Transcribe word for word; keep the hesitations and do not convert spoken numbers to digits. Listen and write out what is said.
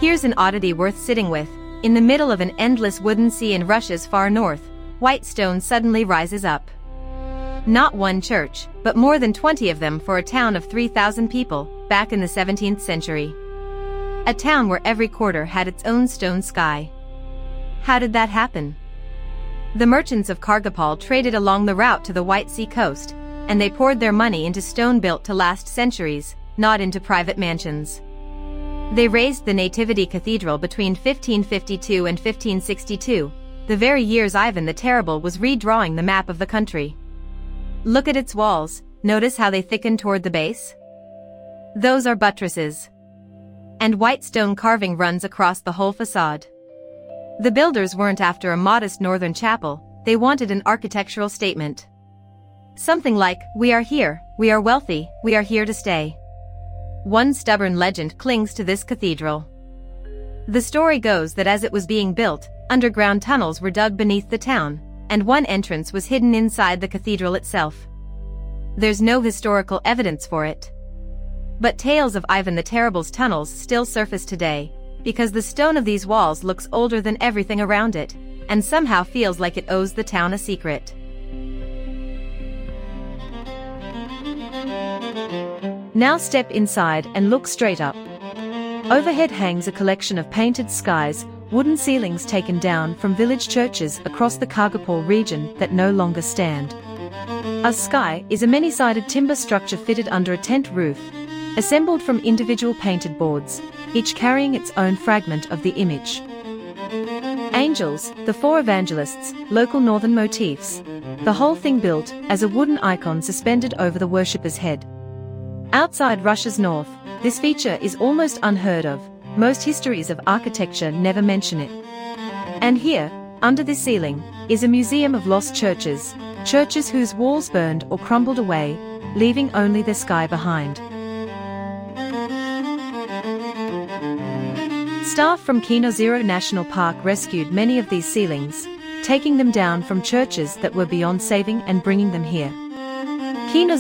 Here's an oddity worth sitting with. In the middle of an endless wooden sea in Russia's far north, white stone suddenly rises up. Not one church, but more than twenty of them for a town of three thousand people, back in the seventeenth century. A town where every quarter had its own stone sky. How did that happen? The merchants of Kargopol traded along the route to the White Sea coast, and they poured their money into stone built to last centuries, not into private mansions. They raised the Nativity Cathedral between fifteen fifty-two and fifteen sixty-two, the very years Ivan the Terrible was redrawing the map of the country. Look at its walls, notice how they thicken toward the base? Those are buttresses. And white stone carving runs across the whole facade. The builders weren't after a modest northern chapel, they wanted an architectural statement. Something like, "We are here, we are wealthy, we are here to stay." One stubborn legend clings to this cathedral. The story goes that as it was being built, underground tunnels were dug beneath the town, and one entrance was hidden inside the cathedral itself. There's no historical evidence for it. But tales of Ivan the Terrible's tunnels still surface today, because the stone of these walls looks older than everything around it, and somehow feels like it owes the town a secret. Now step inside and look straight up. Overhead hangs a collection of painted skies, wooden ceilings taken down from village churches across the Kargopol region that no longer stand. A sky is a many-sided timber structure fitted under a tent roof, assembled from individual painted boards, each carrying its own fragment of the image. Angels, the four evangelists, local northern motifs. The whole thing built as a wooden icon suspended over the worshipper's head. Outside Russia's north, this feature is almost unheard of. Most histories of architecture never mention it. And here, under this ceiling, is a museum of lost churches, churches whose walls burned or crumbled away, leaving only their sky behind. Staff from Kino Zero National Park rescued many of these ceilings, taking them down from churches that were beyond saving and bringing them here. Kino